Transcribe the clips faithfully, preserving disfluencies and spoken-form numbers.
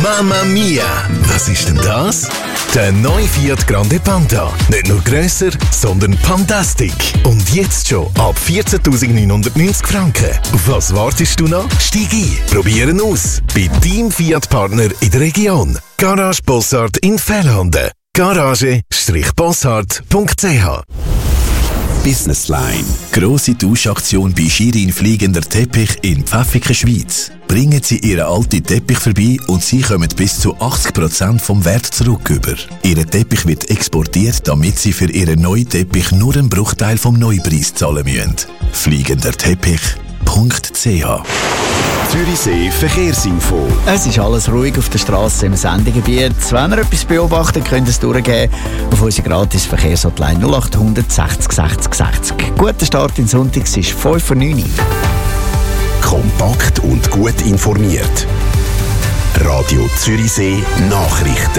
Mamma Mia! Was ist denn das? Der neue Fiat Grande Panda. Nicht nur grösser, sondern Pandastic. Und jetzt schon ab vierzehntausendneunhundertneunzig Franken. Auf was wartest du noch? Steig ein, probieren aus. Bei deinem Fiat-Partner in der Region. Garage Bossard in Fellhanden. garage bossard punkt c h Business Line. Grosse Tauschaktion bei Schirin Fliegender Teppich in Pfäffiken, Schweiz. Bringen Sie Ihren alten Teppich vorbei und Sie kommen bis zu achtzig Prozent vom Wert zurück über. Ihr Teppich wird exportiert, damit Sie für Ihren neuen Teppich nur einen Bruchteil vom Neupreis zahlen müssen. fliegender teppich punkt c h Zürichsee Verkehrsinfo. Es ist alles ruhig auf der Straße im Sendegebiet. Wenn ihr etwas beobachtet, könnt ihr es durchgeben auf unsere gratis Verkehrshotline null acht hundert sechzig sechzig sechzig. Guter Start in Sonntag, es ist fünf vor neun. Kompakt und gut informiert. Radio Zürichsee Nachrichten.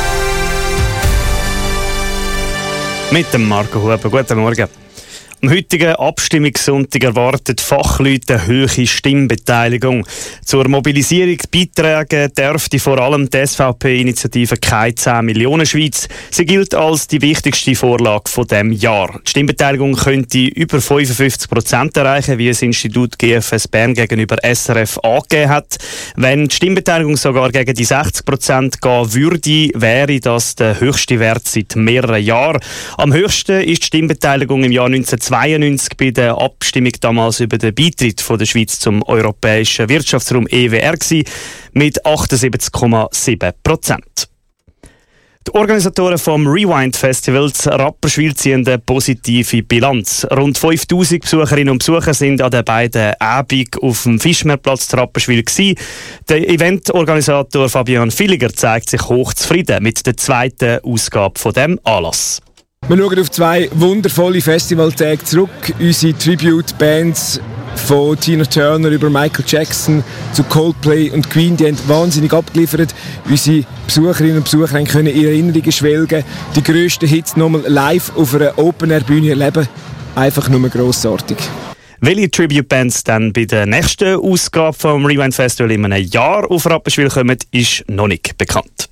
Mit dem Marco Huber. Guten Morgen. Am heutigen Abstimmungssonntag erwartet Fachleute eine hohe Stimmbeteiligung. Zur Mobilisierung beitragen dürfte vor allem die S V P-Initiative «Keine zehn Millionen Schweiz». Sie gilt als die wichtigste Vorlage von diesem Jahr. Die Stimmbeteiligung könnte über fünfundfünfzig Prozent erreichen, wie das Institut G F S Bern gegenüber S R F angegeben hat. Wenn die Stimmbeteiligung sogar gegen die sechzig Prozent gehen würde, wäre das der höchste Wert seit mehreren Jahren. Am höchsten ist die Stimmbeteiligung im Jahr neunzehnhundertzweiundneunzig bei der Abstimmung damals über den Beitritt von der Schweiz zum Europäischen Wirtschaftsraum E W R gewesen, mit achtundsiebzig Komma sieben Prozent. Die Organisatoren vom Rewind Festivals Rapperswil ziehen eine positive Bilanz. Rund fünftausend Besucherinnen und Besucher sind an den beiden Abenden auf dem Fischmeerplatz zu Rapperswil gewesen. Der Eventorganisator Fabian Villiger zeigt sich hochzufrieden mit der zweiten Ausgabe von dem Anlass. Wir schauen auf zwei wundervolle Festivaltage zurück. Unsere Tribute-Bands von Tina Turner über Michael Jackson zu Coldplay und Queen, die haben wahnsinnig abgeliefert. Unsere Besucherinnen und Besucher können ihre Erinnerungen schwelgen. Die grössten Hits nochmal live auf einer Open-Air-Bühne erleben. Einfach nur grossartig. Welche Tribute-Bands dann bei der nächsten Ausgabe vom Rewind Festival in einem Jahr auf Rapperswil kommen, ist noch nicht bekannt.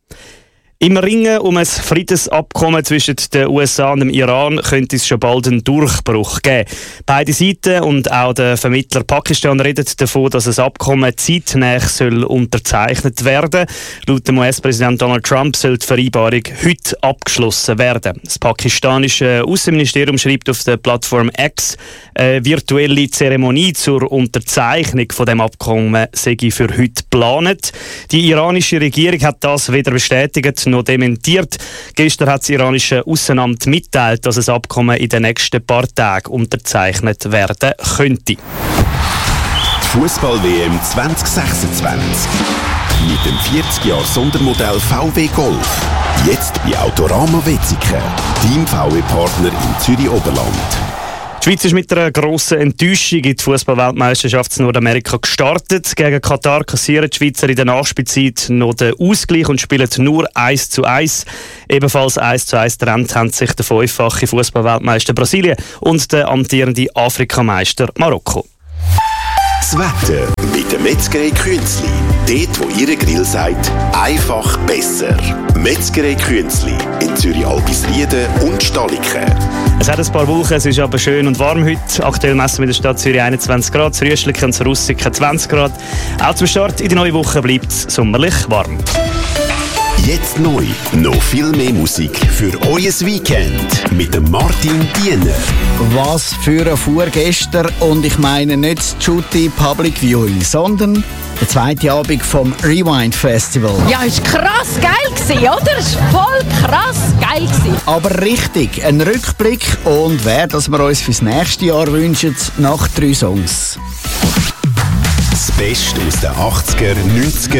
Im Ringen um ein Friedensabkommen zwischen den U S A und dem Iran könnte es schon bald einen Durchbruch geben. Beide Seiten und auch der Vermittler Pakistan reden davon, dass das Abkommen zeitnah soll unterzeichnet werden. Laut dem U S-Präsident Donald Trump soll die Vereinbarung heute abgeschlossen werden. Das pakistanische Außenministerium schreibt auf der Plattform X, eine virtuelle Zeremonie zur Unterzeichnung von dem Abkommen sei für heute geplant. Die iranische Regierung hat das weder bestätigt noch dementiert. Gestern hat das iranische Aussenamt mitteilt, dass das Abkommen in den nächsten paar Tagen unterzeichnet werden könnte. Die Fußball-W M zwanzig sechsundzwanzig. Mit dem vierzig Jahre Sondermodell V W Golf. Jetzt bei Autorama Wetzikon. Team V W-Partner im Zürich-Oberland. Die Schweiz ist mit einer grossen Enttäuschung in die Fußball-Weltmeisterschaft in Nordamerika gestartet. Gegen Katar kassieren die Schweizer in der Nachspielzeit noch den Ausgleich und spielen nur eins zu eins. Ebenfalls eins zu eins getrennt haben sich der fünffache Fußball-Weltmeister Brasilien und der amtierende Afrikameister Marokko. Das Wetter mit der Metzgerei Künzli. Dort, wo Ihre Grill sagt, einfach besser. Metzgerei Künzli in Zürich-Albisrieden und Staliken. Es hat ein paar Wolken, es ist aber schön und warm heute. Aktuell messen wir in der Stadt Zürich einundzwanzig Grad, zu Rüschliken und zu Russiken zwanzig Grad. Auch zum Start in die neue Woche bleibt es sommerlich warm. Jetzt neu. Noch viel mehr Musik für euer Weekend mit dem Martin Diener. Was für ein Fuhr gestern. Und ich meine nicht das Jutti Public Viewing, sondern der zweite Abend vom Rewind Festival. Ja, ist krass geil gewesen, oder? Ist voll krass geil gewesen. Aber richtig, ein Rückblick und wer das wir uns fürs nächste Jahr wünschen, nach drei Songs. Das Beste aus den achtziger, neunziger